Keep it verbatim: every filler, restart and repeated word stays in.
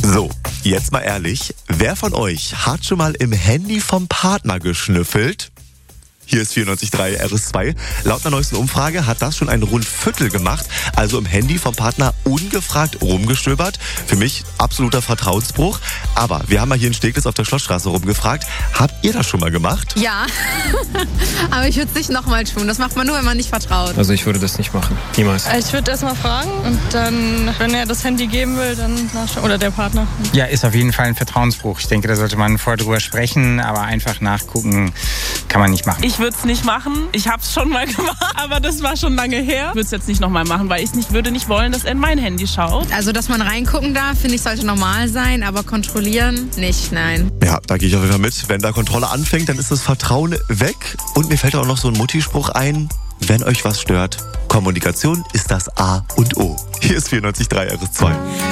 So, jetzt mal ehrlich, wer von euch hat schon mal im Handy vom Partner geschnüffelt? Hier ist vierundneunzig Komma drei R S zwei. Laut einer neuesten Umfrage hat das schon ein rund Viertel gemacht. Also im Handy vom Partner ungefragt rumgestöbert. Für mich absoluter Vertrauensbruch. Aber wir haben mal hier in Steglitz auf der Schlossstraße rumgefragt. Habt ihr das schon mal gemacht? Ja, aber ich würde es nicht nochmal tun. Das macht man nur, wenn man nicht vertraut. Also ich würde das nicht machen. Niemals. Ich würde erst mal fragen und dann, wenn er das Handy geben will, dann nachschauen. Oder der Partner. Ja, ist auf jeden Fall ein Vertrauensbruch. Ich denke, da sollte man vorher drüber sprechen, aber einfach nachgucken kann man nicht machen. Ich würde es nicht machen. Ich habe es schon mal gemacht, aber das war schon lange her. Ich würde es jetzt nicht nochmal machen, weil ich nicht, würde nicht wollen, dass er in mein Handy schaut. Also, dass man reingucken darf, finde ich, sollte normal sein, aber kontrollieren nicht, nein. Ja, da gehe ich auf jeden Fall mit. Wenn da Kontrolle anfängt, dann ist das Vertrauen weg. Und mir fällt auch noch so ein Mutti-Spruch ein. Wenn euch was stört, Kommunikation ist das A und O. Hier ist vierundneunzig Komma drei R S zwei.